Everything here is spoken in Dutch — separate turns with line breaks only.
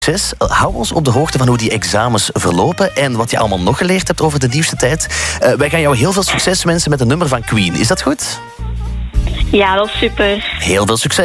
succes. Hou ons op de hoogte van hoe die examens verlopen en wat je allemaal nog geleerd hebt over de nieuwste tijd. Wij gaan jou heel veel succes wensen met een nummer van Queen. Is dat goed?
Ja, dat is super.
Heel veel succes.